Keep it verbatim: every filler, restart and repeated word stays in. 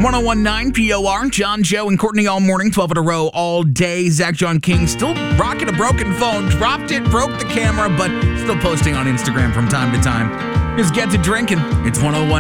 ten19 P O R, John, Joe, and Courtney all morning, twelve in a row all day. Zach John King still rocking a broken phone, dropped it, broke the camera, but still posting on Instagram from time to time. Just get to drinking. It's ten